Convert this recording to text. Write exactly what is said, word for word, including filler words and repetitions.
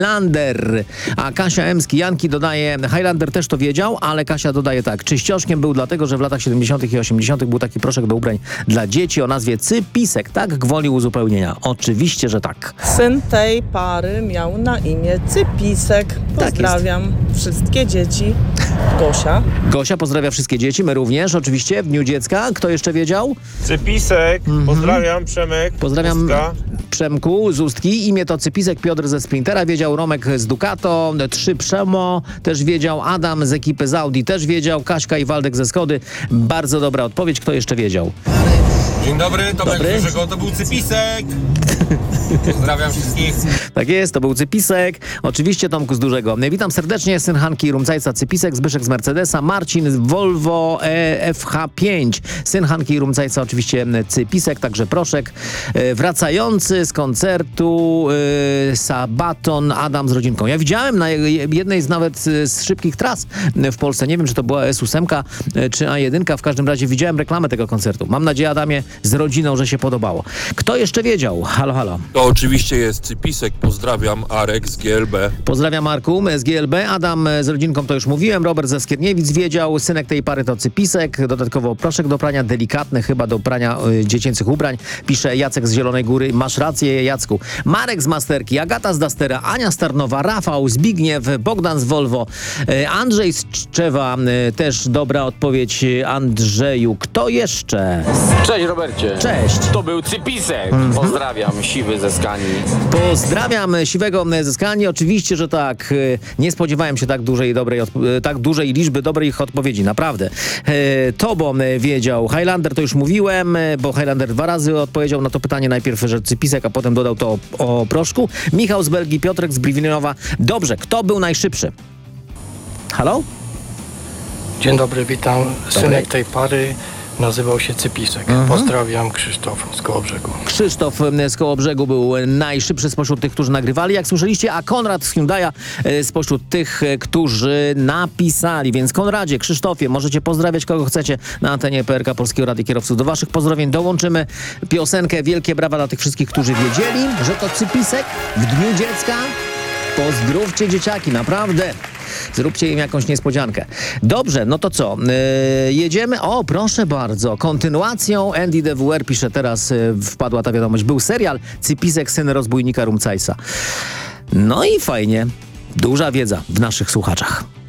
Highlander, a Kasia Emski, Janki dodaje, Highlander też to wiedział, ale Kasia dodaje tak, czyścioszkiem był dlatego, że w latach siedemdziesiątych i osiemdziesiątych był taki proszek do ubrań dla dzieci o nazwie Cypisek, tak gwoli uzupełnienia. Oczywiście, że tak. Syn tej pary miał na imię Cypisek. Pozdrawiam tak wszystkie dzieci. Gosia. Gosia pozdrawia wszystkie dzieci, my również, oczywiście, w Dniu Dziecka. Kto jeszcze wiedział? Cypisek, mm-hmm. pozdrawiam, Przemek. Pozdrawiam Pustka. Przemku z Ustki. Imię to Cypisek, Piotr ze Sprintera wiedział, Romek z Ducato, trzy Przemo też wiedział, Adam z ekipy z Audi też wiedział, Kaśka i Waldek ze Skody. Bardzo dobra odpowiedź. Kto jeszcze wiedział? Dzień dobry, Tomek Dobry. z Dużego, to był Cypisek. Pozdrawiam wszystkich. Tak jest, to był Cypisek. Oczywiście Tomku z Dużego. Witam serdecznie, syn Hanki i Rumcajca Cypisek, Zbyszek z Mercedesa, Marcin z Volvo e F H pięć. Syn Hanki i Rumcajca oczywiście Cypisek, także proszek. E, wracający z koncertu e, Sabaton Adam z rodzinką. Ja widziałem na jednej z nawet z szybkich tras w Polsce, nie wiem czy to była S osiem e, czy A jeden, w każdym razie widziałem reklamę tego koncertu. Mam nadzieję, Adamie, z rodziną, że się podobało. Kto jeszcze wiedział? Halo, halo. To oczywiście jest Cypisek. Pozdrawiam, Arek z G L B. Pozdrawiam Marku z G L B. Adam z rodzinką to już mówiłem. Robert ze Skierniewic wiedział. Synek tej pary to Cypisek. Dodatkowo proszek do prania, delikatny chyba do prania y, dziecięcych ubrań. Pisze Jacek z Zielonej Góry. Masz rację, Jacku. Marek z Masterki, Agata z Dastera, Ania z Tarnowa, Rafał, Zbigniew, Bogdan z Volvo, y, Andrzej z Czczewa. Y, też dobra odpowiedź, Andrzeju. Kto jeszcze? Cześć Robercie. Cześć. To był Cypisek. Mm-hmm. Pozdrawiam, Siwy ze Skanii. Pozdrawiam Siwego ze Skanii. Oczywiście, że tak. Nie spodziewałem się tak dużej, dobrej, tak dużej liczby dobrych odpowiedzi. Naprawdę. Tobo wiedział. Highlander to już mówiłem, bo Highlander dwa razy odpowiedział na to pytanie. Najpierw, że Cypisek, a potem dodał to o, o proszku. Michał z Belgii, Piotrek z Briwinowa. Dobrze. Kto był najszybszy? Halo? Dzień dobry, witam. Synek tej pary nazywał się Cypisek. Mhm. Pozdrawiam, Krzysztof z Kołobrzegu. Krzysztof z Kołobrzegu był najszybszy spośród tych, którzy nagrywali, jak słyszeliście, a Konrad z Hyundai'a spośród tych, którzy napisali. Więc Konradzie, Krzysztofie, możecie pozdrawiać kogo chcecie na antenie P R K Polskiego Radia Kierowców. Do waszych pozdrowień dołączymy piosenkę. Wielkie brawa dla tych wszystkich, którzy wiedzieli, że to Cypisek w Dniu Dziecka. Pozdrówcie dzieciaki, naprawdę. Zróbcie im jakąś niespodziankę. Dobrze, no to co? Yy, jedziemy. O, proszę bardzo. Kontynuacją Andy D W R pisze teraz, yy, wpadła ta wiadomość. Był serial Cypisek, syn rozbójnika Rumcajsa. No i fajnie. Duża wiedza w naszych słuchaczach.